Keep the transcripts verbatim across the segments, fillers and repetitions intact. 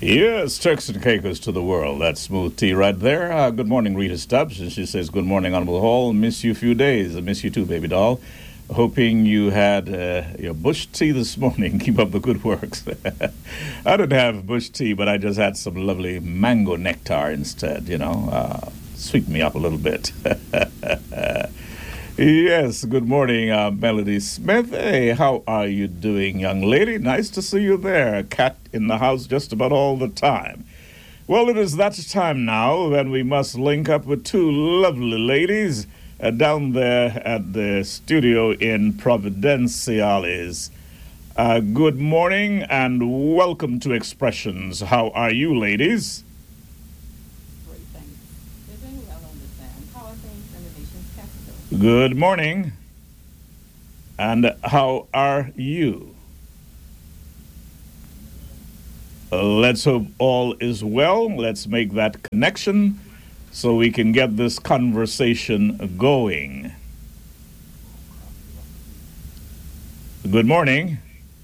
Yes, Turks and Caicos to the world. That's Smooth Tea right there. Uh, good morning, Rita Stubbs. And she says, good morning, Honorable Hall. Miss you a few days. I miss you too, baby doll. Hoping you had uh, your bush tea this morning. Keep up the good works. I didn't have bush tea, but I just had some lovely mango nectar instead, you know. Uh, sweeten me up a little bit. Yes, good morning, uh, Melody Smith. Hey, how are you doing, young lady? Nice to see you there. Cat in the house just about all the time. Well, it is that time now when we must link up with two lovely ladies uh, down there at the studio in Providenciales. Uh, good morning and welcome to Expressions. How are you, ladies? Good morning. And how are you? Uh, let's hope all is well. Let's make that connection so we can get this conversation going. Good morning.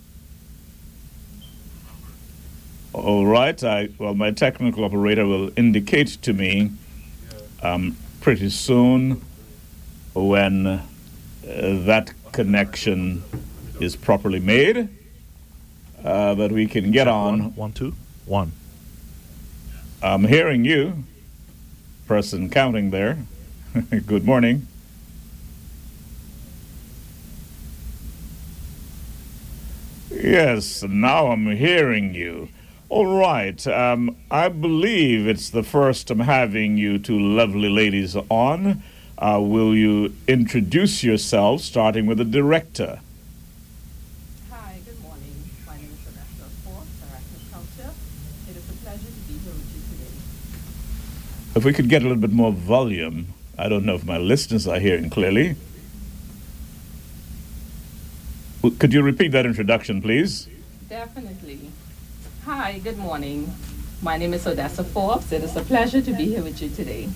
All right. I, well, my technical operator will indicate to me um, pretty soon when uh, that connection is properly made, uh, that we can get on. One, one, two, one. I'm hearing you, person counting there. Good morning. Yes, now I'm hearing you. All right. Um, I believe it's the first I'm having you two lovely ladies on. Uh, will you introduce yourself, starting with the director? Hi, good morning. My name is Odessa Forbes, Director of Culture. It is a pleasure to be here with you today. If we could get a little bit more volume. I don't know if my listeners are hearing clearly. Could you repeat that introduction, please? Definitely. Hi, good morning. My name is Odessa Forbes. It is a pleasure to be here with you today.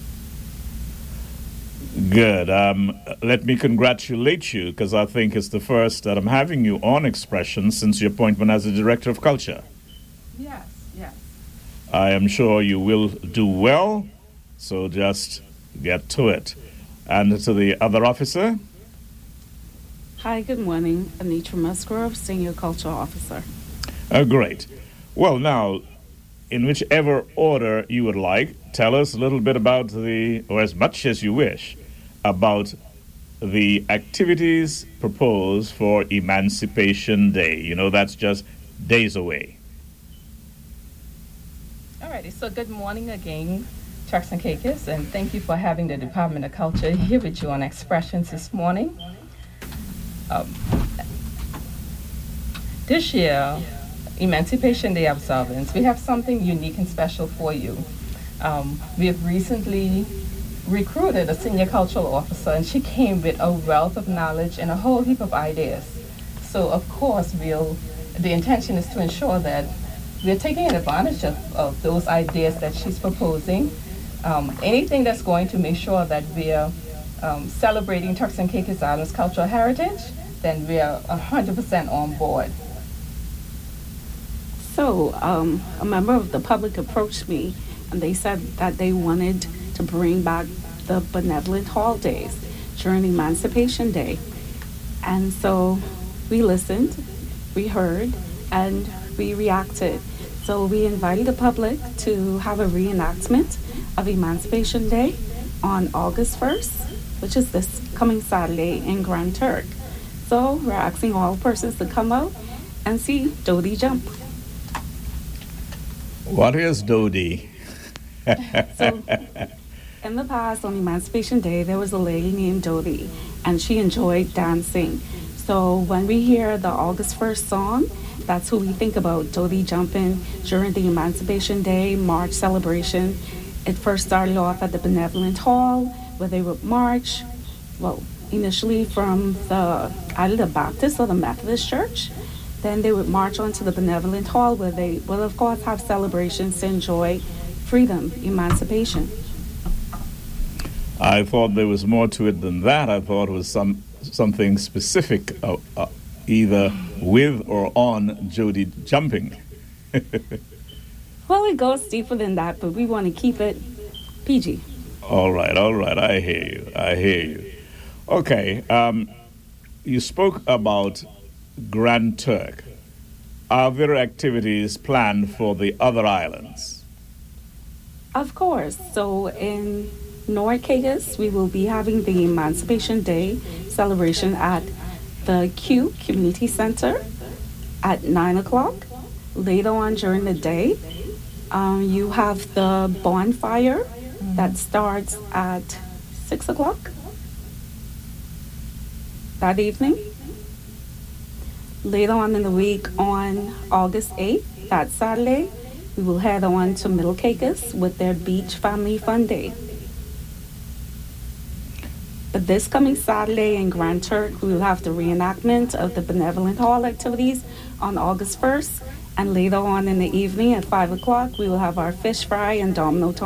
Good. Um, let me congratulate you, because I think it's the first that I'm having you on Expression since your appointment as the Director of Culture. Yes, yes. I am sure you will do well, so just get to it. And to the other officer? Hi, good morning. Anitra Musgrove, Senior Culture Officer. Uh, great. Well, now, in whichever order you would like, tell us a little bit about the, or as much as you wish, about the activities proposed for Emancipation Day. You know, that's just days away. All righty, so good morning again, Turks and Caicos, and thank you for having the Department of Culture here with you on Expressions this morning. Um, this year, Emancipation Day observance, we have something unique and special for you. Um, we have recently recruited a senior cultural officer, and she came with a wealth of knowledge and a whole heap of ideas. So, of course, we'll, the intention is to ensure that we're taking advantage of, of those ideas that she's proposing. Um, anything that's going to make sure that we're um, celebrating Turks and Caicos Islands cultural heritage, then we're one hundred percent on board. So, um, a member of the public approached me, and they said that they wanted to bring back the Benevolent Hall days during Emancipation Day. And so we listened, we heard, and we reacted. So we invited the public to have a reenactment of Emancipation Day on August first, which is this coming Saturday in Grand Turk. So we're asking all persons to come out and see Dodie jump. What is Dodie? So, in the past, on Emancipation Day, there was a lady named Dodie, and she enjoyed dancing. So when we hear the August first song, that's who we think about, Dodie jumping during the Emancipation Day March celebration. It first started off at the Benevolent Hall, where they would march, well, initially from the either the Baptist or the Methodist Church. Then they would march on to the Benevolent Hall, where they will, of course, have celebrations to enjoy freedom, emancipation. I thought there was more to it than that. I thought it was some something specific, uh, uh, either with or on Jody jumping. Well, it goes deeper than that, but we want to keep it P G. All right, all right. I hear you. I hear you. Okay. Um, you spoke about Grand Turk. Are there activities planned for the other islands? Of course. So in North Caicos, we will be having the Emancipation Day celebration at the Q Community Center at nine o'clock. Later on during the day, um, you have the bonfire that starts at six o'clock that evening. Later on in the week, on August eighth, that Saturday, we will head on to Middle Caicos with their Beach Family Fun Day. But this coming Saturday in Grand Turk, we will have the reenactment of the Benevolent Hall activities on August first. And later on in the evening at five o'clock, we will have our fish fry and domino